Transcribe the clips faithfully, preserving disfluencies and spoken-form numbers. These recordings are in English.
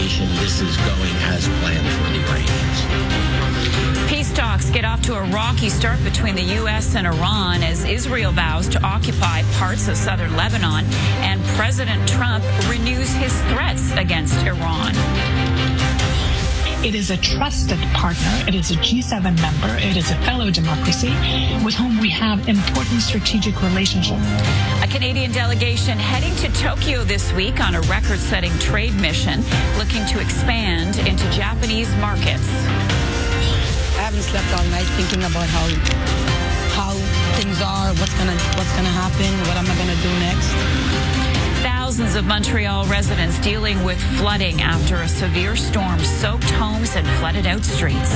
indication this is going as planned for the Iranians. Peace talks get off to a rocky start between the U S and Iran as Israel vows to occupy parts of southern Lebanon, and President Trump renews his threats against Iran. It is a trusted partner. It is a G seven member. It is a fellow democracy with whom we have important strategic relationships. A Canadian delegation heading to Tokyo this week on a record-setting trade mission looking to expand into Japanese markets. I haven't slept all night thinking about how how things are, what's gonna what's gonna happen, what am I gonna do next. Thousands of Montreal residents dealing with flooding after a severe storm soaked homes and flooded out streets.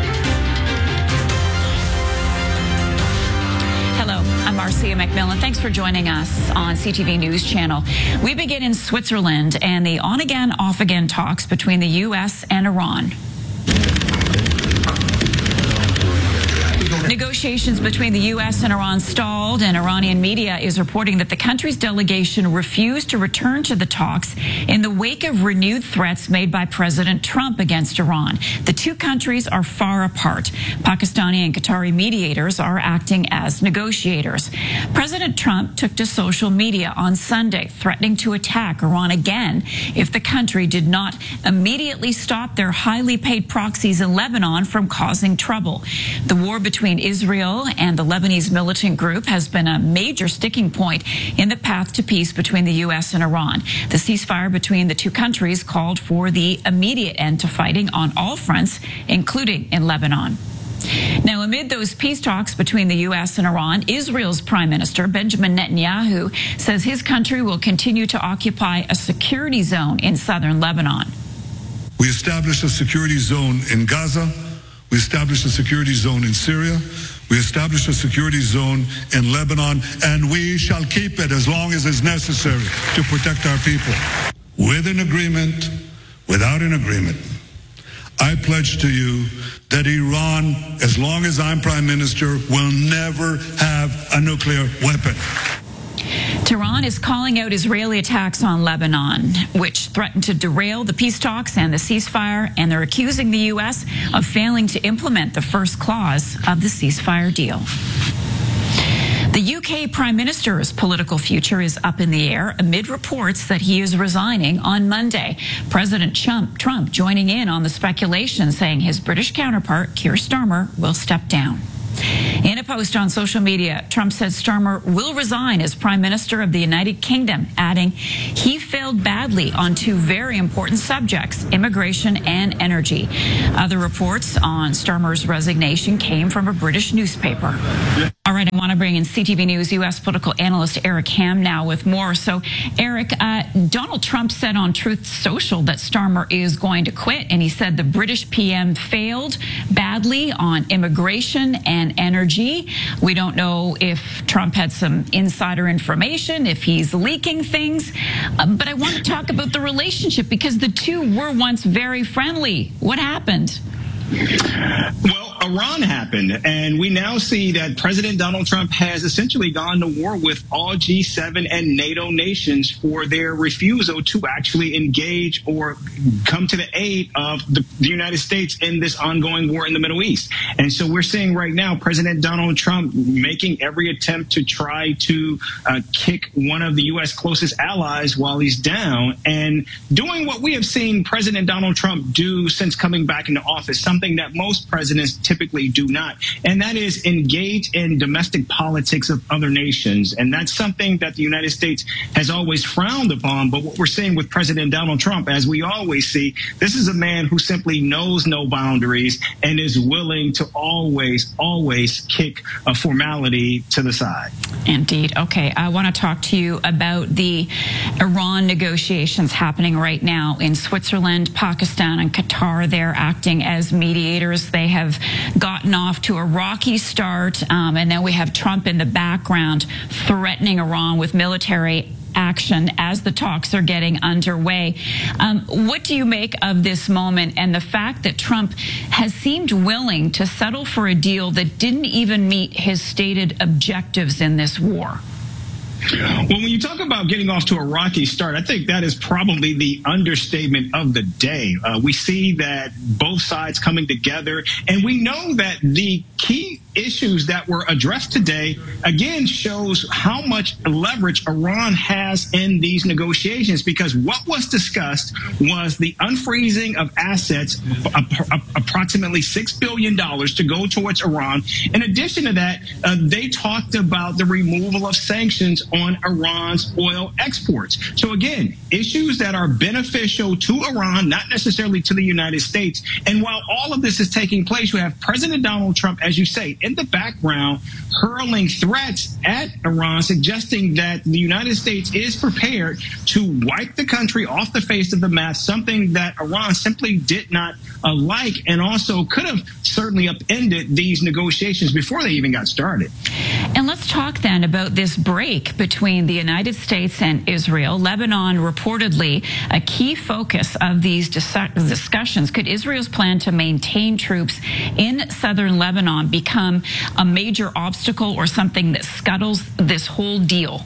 Hello, I'm Marcia McMillan. Thanks for joining us on C T V News Channel. We begin in Switzerland and the on-again, off-again talks between the U S and Iran. Negotiations between the U S and Iran stalled, and Iranian media is reporting that the country's delegation refused to return to the talks in the wake of renewed threats made by President Trump against Iran. The two countries are far apart. Pakistani and Qatari mediators are acting as negotiators. President Trump took to social media on Sunday, threatening to attack Iran again if the country did not immediately stop their highly paid proxies in Lebanon from causing trouble. The war between Israel and the Lebanese militant group has been a major sticking point in the path to peace between the U S and Iran. The ceasefire between the two countries called for the immediate end to fighting on all fronts, including in Lebanon. Now, amid those peace talks between the U S and Iran, Israel's Prime Minister Benjamin Netanyahu says his country will continue to occupy a security zone in southern Lebanon. We established a security zone in Gaza. We established a security zone in Syria. We established a security zone in Lebanon, and we shall keep it as long as is necessary to protect our people. With an agreement, without an agreement, I pledge to you that Iran, as long as I'm Prime Minister, will never have a nuclear weapon. Tehran is calling out Israeli attacks on Lebanon, which threaten to derail the peace talks and the ceasefire, and they're accusing the U S of failing to implement the first clause of the ceasefire deal. The U K Prime Minister's political future is up in the air amid reports that he is resigning on Monday. President Trump, Trump joining in on the speculation, saying his British counterpart, Keir Starmer, will step down. In a post on social media, Trump said Starmer will resign as Prime Minister of the United Kingdom, adding he failed badly on two very important subjects, immigration and energy. Other reports on Starmer's resignation came from a British newspaper. All right, I want to bring in C T V News U S political analyst Eric Ham now with more. So, Eric, uh, Donald Trump said on Truth Social that Starmer is going to quit, and he said the British P M failed badly on immigration and energy. We don't know if Trump had some insider information, if he's leaking things, uh, but I want to talk about the relationship because the two were once very friendly. What happened? Well, Iran happened, and we now see that President Donald Trump has essentially gone to war with all G seven and NATO nations for their refusal to actually engage or come to the aid of the, the United States in this ongoing war in the Middle East. And so we're seeing right now President Donald Trump making every attempt to try to uh, kick one of the U S closest allies while he's down, and doing what we have seen President Donald Trump do since coming back into office, something that most presidents typically do not, and that is engage in domestic politics of other nations. And that's something that the United States has always frowned upon. But what we're seeing with President Donald Trump, as we always see, this is a man who simply knows no boundaries and is willing to always, always kick a formality to the side. Indeed. Okay, I want to talk to you about the Iran negotiations happening right now in Switzerland, Pakistan, and Qatar. They're acting as mediators. They have gotten off to a rocky start, um, and then we have Trump in the background threatening Iran with military action as the talks are getting underway. Um, what do you make of this moment and the fact that Trump has seemed willing to settle for a deal that didn't even meet his stated objectives in this war? Well, when you talk about getting off to a rocky start, I think that is probably the understatement of the day. Uh, we see that both sides coming together, and we know that the key issues that were addressed today, again, shows how much leverage Iran has in these negotiations, because what was discussed was the unfreezing of assets, approximately six billion dollars to go towards Iran. In addition to that, uh, they talked about the removal of sanctions on Iran's oil exports. So again, issues that are beneficial to Iran, not necessarily to the United States. And while all of this is taking place, we have President Donald Trump, as you say, in the background, hurling threats at Iran, suggesting that the United States is prepared to wipe the country off the face of the map, something that Iran simply did not uh, like, and also could have certainly upended these negotiations before they even got started. And let's talk then about this break between the United States and Israel. Lebanon reportedly a key focus of these dis- discussions. Could Israel's plan to maintain troops in southern Lebanon become a major obstacle or something that scuttles this whole deal?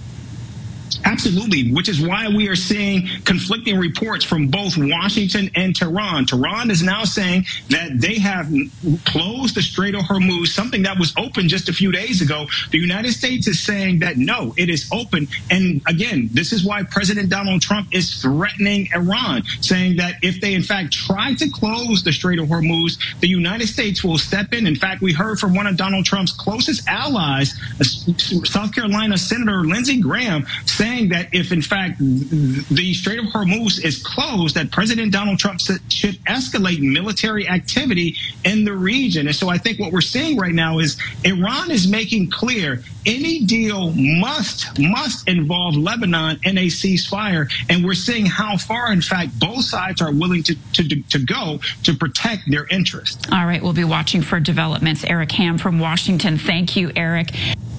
Absolutely, which is why we are seeing conflicting reports from both Washington and Tehran. Tehran is now saying that they have closed the Strait of Hormuz, something that was open just a few days ago. The United States is saying that, no, it is open. And again, this is why President Donald Trump is threatening Iran, saying that if they, in fact, try to close the Strait of Hormuz, the United States will step in. In fact, we heard from one of Donald Trump's closest allies, South Carolina Senator Lindsey Graham, saying that if, in fact, the Strait of Hormuz is closed, that President Donald Trump should escalate military activity in the region. And so I think what we're seeing right now is Iran is making clear any deal must, must involve Lebanon in a ceasefire. And we're seeing how far, in fact, both sides are willing to, to, to go to protect their interests. All right, we'll be watching for developments. Eric Ham from Washington. Thank you, Eric.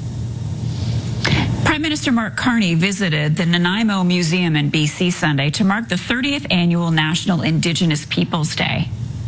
Prime Minister Mark Carney visited the Nanaimo Museum in B C Sunday to mark the thirtieth Annual National Indigenous Peoples Day.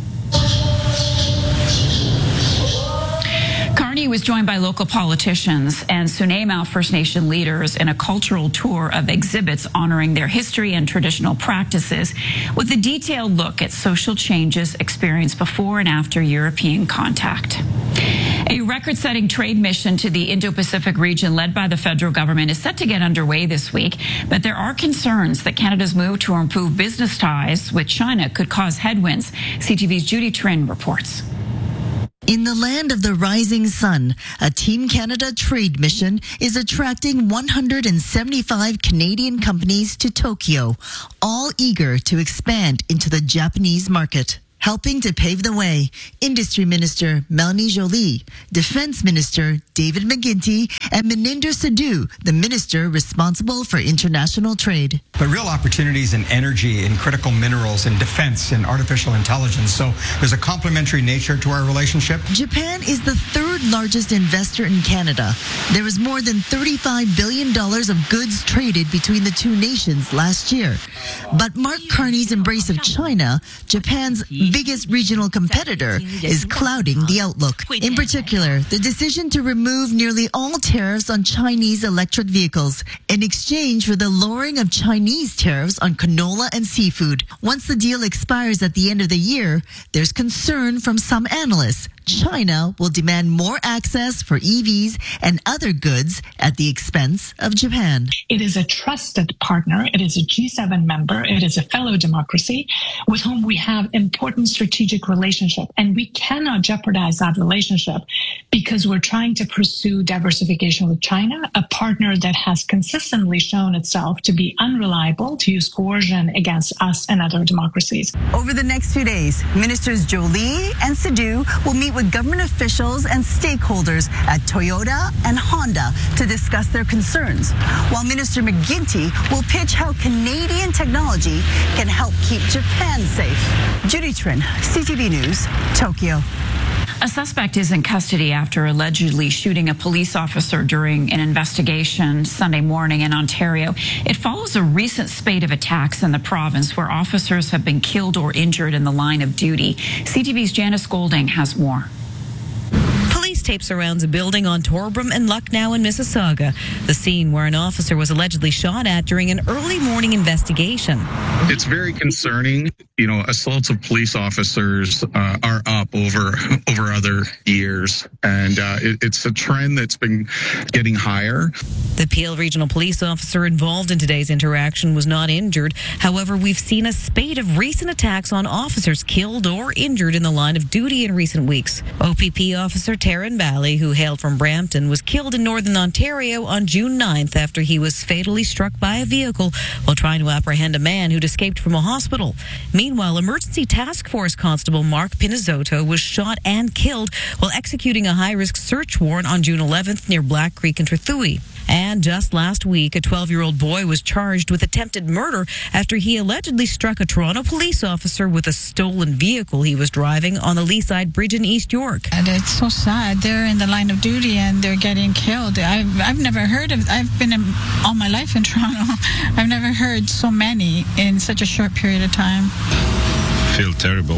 Carney was joined by local politicians and Sunamau First Nation leaders in a cultural tour of exhibits honoring their history and traditional practices, with a detailed look at social changes experienced before and after European contact. A record-setting trade mission to the Indo-Pacific region led by the federal government is set to get underway this week, but there are concerns that Canada's move to improve business ties with China could cause headwinds. C T V's Judy Trin reports. In the land of the rising sun, a Team Canada trade mission is attracting one hundred seventy-five Canadian companies to Tokyo, all eager to expand into the Japanese market. Helping to pave the way, Industry Minister Melanie Joly, Defense Minister David McGuinty, and Meninder Sidhu, the minister responsible for international trade. But real opportunities in energy, in critical minerals, in defense, in artificial intelligence. So there's a complementary nature to our relationship. Japan is the third largest investor in Canada. There was more than thirty-five billion dollars of goods traded between the two nations last year. But Mark Carney's embrace of China, Japan's biggest regional competitor, is clouding the outlook. In particular, the decision to remove nearly all tariffs on Chinese electric vehicles in exchange for the lowering of Chinese tariffs on canola and seafood. Once the deal expires at the end of the year, there's concern from some analysts. China will demand more access for E Vs and other goods at the expense of Japan. It is a trusted partner. It is a G seven member. It is a fellow democracy with whom we have important strategic relationship. And we cannot jeopardize that relationship because we're trying to pursue diversification with China, a partner that has consistently shown itself to be unreliable, to use coercion against us and other democracies. Over the next few days, Ministers Joly and Sidhu will meet with government officials and stakeholders at Toyota and Honda to discuss their concerns, while Minister McGuinty will pitch how Canadian technology can help keep Japan safe. Judy Trin, C T V News, Tokyo. A suspect is in custody after allegedly shooting a police officer during an investigation Sunday morning in Ontario. It follows a recent spate of attacks in the province where officers have been killed or injured in the line of duty. C T V's Janice Golding has more. tape surrounds a building on Torbram and Lucknow in Mississauga, the scene where an officer was allegedly shot at during an early morning investigation. It's very concerning. You know, assaults of police officers uh, are up over over other years, and uh, it, it's a trend that's been getting higher. The Peel Regional Police officer involved in today's interaction was not injured. However, we've seen a spate of recent attacks on officers killed or injured in the line of duty in recent weeks. O P P officer Taryn Bally, who hailed from Brampton, was killed in Northern Ontario on June ninth after he was fatally struck by a vehicle while trying to apprehend a man who'd escaped from a hospital. Meanwhile, Emergency Task Force Constable Mark Pinizotto was shot and killed while executing a high-risk search warrant on June eleventh near Black Creek in Trethewey. And just last week, a twelve-year-old boy was charged with attempted murder after he allegedly struck a Toronto police officer with a stolen vehicle he was driving on the Leaside Bridge in East York. And it's so sad. They're in the line of duty and they're getting killed. I've, I've never heard of, I've been in, all my life in Toronto. I've never heard so many in such a short period of time. I feel terrible.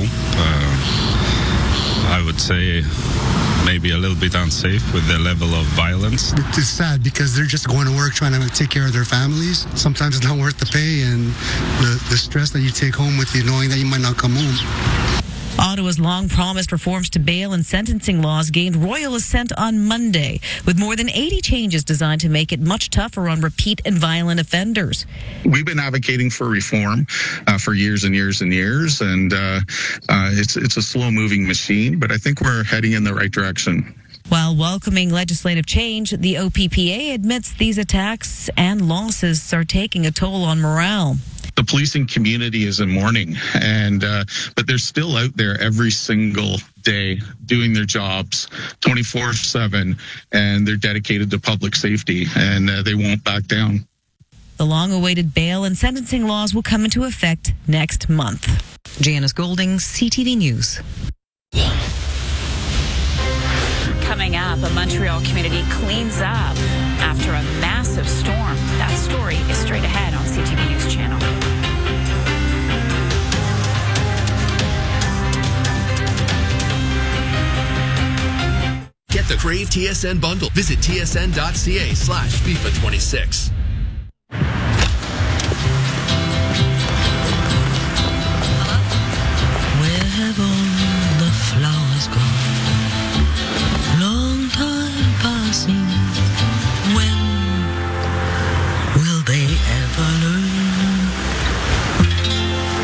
Uh, I would say maybe a little bit unsafe with the level of violence. It's sad because they're just going to work trying to take care of their families. Sometimes it's not worth the pay and the, the stress that you take home with you knowing that you might not come home. Ottawa's long-promised reforms to bail and sentencing laws gained royal assent on Monday, with more than eighty changes designed to make it much tougher on repeat and violent offenders. We've been advocating for reform uh, for years and years and years, and uh, uh, it's it's a slow-moving machine, but I think we're heading in the right direction. While welcoming legislative change, the O P P A admits these attacks and losses are taking a toll on morale. The policing community is in mourning, and uh, but they're still out there every single day doing their jobs twenty-four seven, and they're dedicated to public safety, and uh, they won't back down. The long-awaited bail and sentencing laws will come into effect next month. Janice Golding, C T V News. Coming up, a Montreal community cleans up after a massive storm. That story is straight ahead on C T V News Channel. Get the Crave T S N bundle. Visit tsn.ca slash FIFA twenty-six.